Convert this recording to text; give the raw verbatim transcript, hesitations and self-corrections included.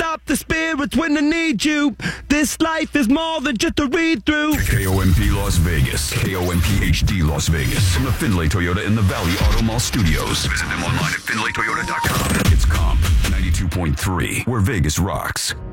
stop the spirits when I need you. This life is more than just a read-through. K O M P Las Vegas. K O M P H D Las Vegas. From the Findlay Toyota in the Valley Auto Mall Studios. Visit them online at Findlay Toyota dot com. It's Comp ninety-two point three, where Vegas rocks.